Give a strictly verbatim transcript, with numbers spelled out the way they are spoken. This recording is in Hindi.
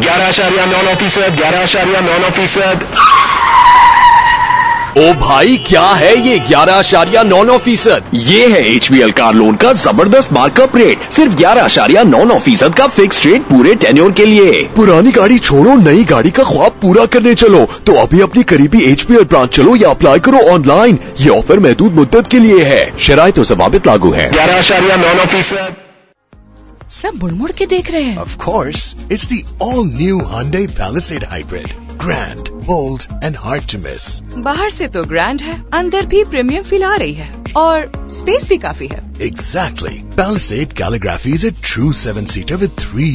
ग्यारह आशारिया नौ फीसद, ग्यारह आशारिया नौ फीसद। ओ भाई, क्या है ये ग्यारह आशारिया नौ नौ फीसद? ये है H B L car loan का जबरदस्त मार्कअप रेट। सिर्फ ग्यारह आशारिया नौ नौ फीसद का फिक्स रेट पूरे टेन्योर के लिए। पुरानी गाड़ी छोड़ो, नई गाड़ी का ख्वाब पूरा करने चलो तो अभी अपनी करीबी एच बी एल ब्रांच चलो या अप्लाई करो ऑनलाइन। ये ऑफर महदूद मुद्दत के लिए है, शराइत और ज़वाबित लागू है। ग्यारह आशारिया नौ नौ फीसद। सब मुड़ मुड़ के देख रहे हैं। Of course, it's the all-new Hyundai Palisade Hybrid. Grand, bold, and hard to miss. बाहर से तो ग्रैंड है, अंदर भी प्रीमियम फील आ रही है और स्पेस भी काफी है। Exactly. Palisade Calligraphy is a true seven-seater with three